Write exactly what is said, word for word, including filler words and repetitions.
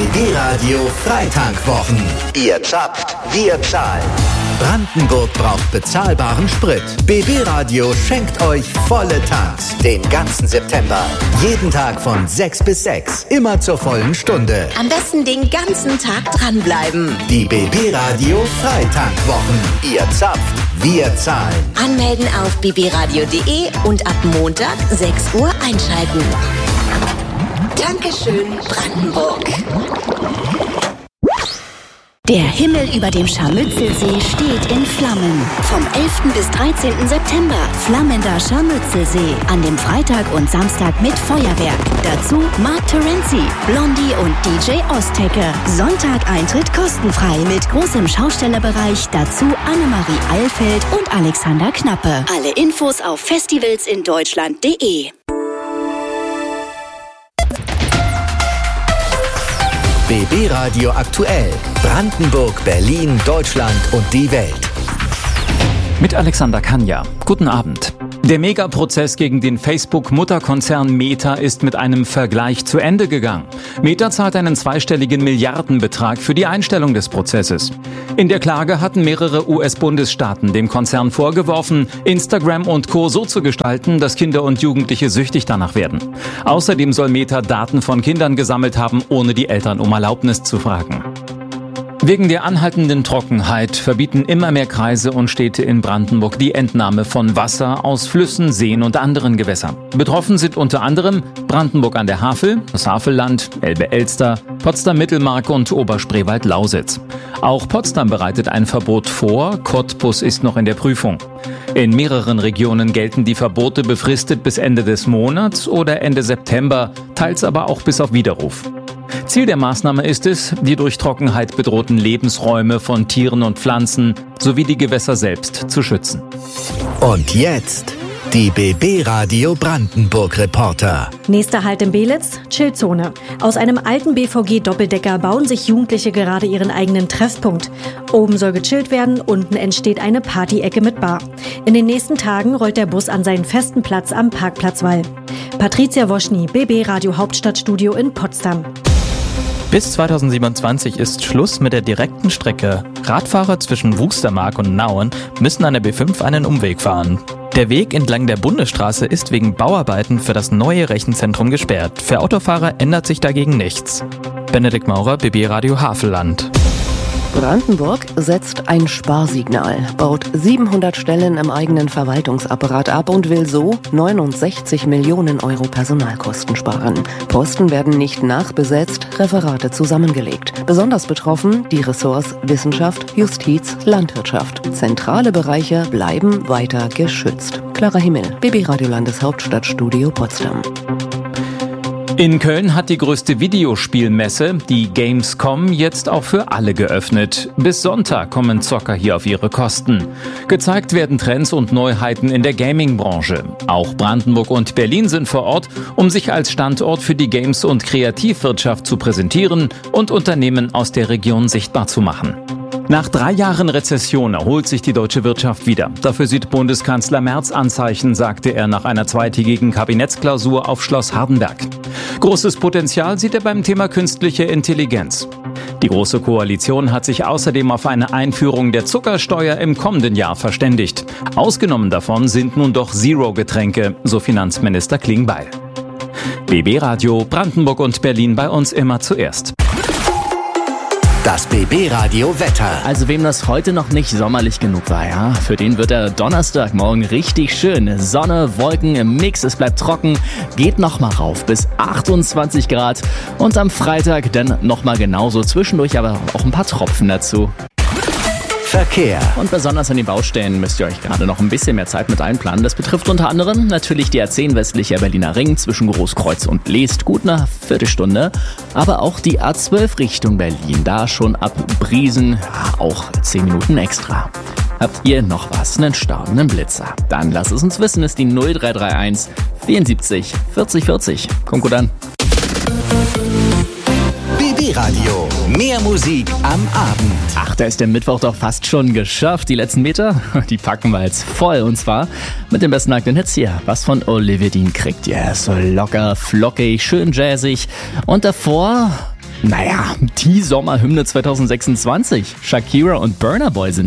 B B-Radio Freitankwwochen. Ihr zapft, wir zahlen. Brandenburg braucht bezahlbaren Sprit. B B-Radio schenkt euch volle Tanks den ganzen September. Jeden Tag von sechs bis sechs. Immer zur vollen Stunde. Am besten den ganzen Tag dranbleiben. Die B B-Radio Freitankwwochen. Ihr zapft, wir zahlen. Anmelden auf b b radio punkt de und ab Montag sechs Uhr einschalten. Dankeschön, Brandenburg. Der Himmel über dem Scharmützelsee steht in Flammen. Vom elften bis dreizehnten September flammender Scharmützelsee. An dem Freitag und Samstag mit Feuerwerk. Dazu Mark Terenzi, Blondie und D J Ostecke. Sonntag Eintritt kostenfrei mit großem Schaustellerbereich. Dazu Annemarie Eilfeld und Alexander Knappe. Alle Infos auf festivalsindeutschland punkt de. B B-Radio aktuell. Brandenburg, Berlin, Deutschland und die Welt. Mit Alexander Kanja. Guten Abend. Der Megaprozess gegen den Facebook-Mutterkonzern Meta ist mit einem Vergleich zu Ende gegangen. Meta zahlt einen zweistelligen Milliardenbetrag für die Einstellung des Prozesses. In der Klage hatten mehrere U S-Bundesstaaten dem Konzern vorgeworfen, Instagram und Co. so zu gestalten, dass Kinder und Jugendliche süchtig danach werden. Außerdem soll Meta Daten von Kindern gesammelt haben, ohne die Eltern um Erlaubnis zu fragen. Wegen der anhaltenden Trockenheit verbieten immer mehr Kreise und Städte in Brandenburg die Entnahme von Wasser aus Flüssen, Seen und anderen Gewässern. Betroffen sind unter anderem Brandenburg an der Havel, das Havelland, Elbe-Elster, Potsdam-Mittelmark und Oberspreewald-Lausitz. Auch Potsdam bereitet ein Verbot vor, Cottbus ist noch in der Prüfung. In mehreren Regionen gelten die Verbote befristet bis Ende des Monats oder Ende September, teils aber auch bis auf Widerruf. Ziel der Maßnahme ist es, die durch Trockenheit bedrohten Lebensräume von Tieren und Pflanzen sowie die Gewässer selbst zu schützen. Und jetzt die B B-Radio Brandenburg-Reporter. Nächster Halt in Belitz, Chillzone. Aus einem alten B V G-Doppeldecker bauen sich Jugendliche gerade ihren eigenen Treffpunkt. Oben soll gechillt werden, unten entsteht eine Party-Ecke mit Bar. In den nächsten Tagen rollt der Bus an seinen festen Platz am Parkplatz Wall. Patricia Woschny, B B-Radio Hauptstadtstudio in Potsdam. Bis zweitausendsiebenundzwanzig ist Schluss mit der direkten Strecke. Radfahrer zwischen Wustermark und Nauen müssen an der B fünf einen Umweg fahren. Der Weg entlang der Bundesstraße ist wegen Bauarbeiten für das neue Rechenzentrum gesperrt. Für Autofahrer ändert sich dagegen nichts. Benedikt Maurer, B B-Radio Havelland. Brandenburg setzt ein Sparsignal, baut siebenhundert Stellen im eigenen Verwaltungsapparat ab und will so neunundsechzig Millionen Euro Personalkosten sparen. Posten werden nicht nachbesetzt, Referate zusammengelegt. Besonders betroffen die Ressorts Wissenschaft, Justiz, Landwirtschaft. Zentrale Bereiche bleiben weiter geschützt. Clara Himmel, B B-Radio Landeshauptstadtstudio Potsdam. In Köln hat die größte Videospielmesse, die Gamescom, jetzt auch für alle geöffnet. Bis Sonntag kommen Zocker hier auf ihre Kosten. Gezeigt werden Trends und Neuheiten in der Gaming-Branche. Auch Brandenburg und Berlin sind vor Ort, um sich als Standort für die Games- und Kreativwirtschaft zu präsentieren und Unternehmen aus der Region sichtbar zu machen. Nach drei Jahren Rezession erholt sich die deutsche Wirtschaft wieder. Dafür sieht Bundeskanzler Merz Anzeichen, sagte er nach einer zweitägigen Kabinettsklausur auf Schloss Hardenberg. Großes Potenzial sieht er beim Thema künstliche Intelligenz. Die Große Koalition hat sich außerdem auf eine Einführung der Zuckersteuer im kommenden Jahr verständigt. Ausgenommen davon sind nun doch Zero-Getränke, so Finanzminister Klingbeil. B B-Radio Brandenburg und Berlin bei uns immer zuerst. Das B B-Radio Wetter. Also wem das heute noch nicht sommerlich genug war, ja, für den wird der Donnerstagmorgen richtig schön. Sonne, Wolken im Mix, es bleibt trocken, geht nochmal rauf bis achtundzwanzig Grad und am Freitag dann nochmal genauso, zwischendurch aber auch ein paar Tropfen dazu. Verkehr. Und besonders an den Baustellen müsst ihr euch gerade noch ein bisschen mehr Zeit mit einplanen. Das betrifft unter anderem natürlich die A zehn westlicher Berliner Ring zwischen Großkreuz und Leest, gut eine Viertelstunde. Aber auch die A zwölf Richtung Berlin, da schon ab Briesen, ja, auch zehn Minuten extra. Habt ihr noch was, einen Stau, einen Blitzer? Dann lasst es uns wissen, ist die null drei drei eins vierundsiebzig vierzig vierzig. Kommt gut an. B B-Radio. Mehr Musik am Abend. Ach, da ist der Mittwoch doch fast schon geschafft. Die letzten Meter, die packen wir jetzt voll. Und zwar mit dem besten nackten Hits hier. Was von Olivia Dean kriegt ihr. So locker, flockig, schön jazzig. Und davor Naja, die Sommerhymne zwanzig sechsundzwanzig. Shakira und Burna Boy sind